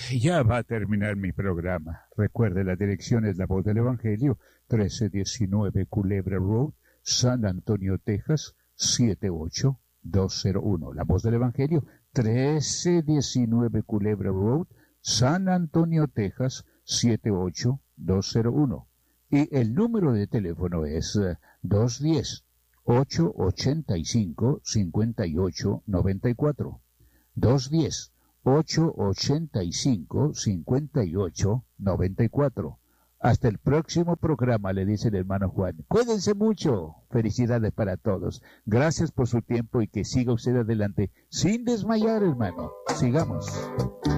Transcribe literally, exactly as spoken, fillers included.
ya va a terminar mi programa. Recuerde, la dirección es La Voz del Evangelio, trece diecinueve Culebra Road, San Antonio, Texas, siete ocho dos cero uno. La Voz del Evangelio, trece diecinueve Culebra Road, San Antonio, Texas, siete ocho dos cero uno. Y el número de teléfono es uh, dos uno cero, ocho ocho cinco, cinco ocho nueve cuatro. dos uno cero, ocho ocho cinco, cinco ocho nueve cuatro. Hasta el próximo programa, le dice el hermano Juan. Cuídense mucho. Felicidades para todos. Gracias por su tiempo y que siga usted adelante sin desmayar, hermano. Sigamos.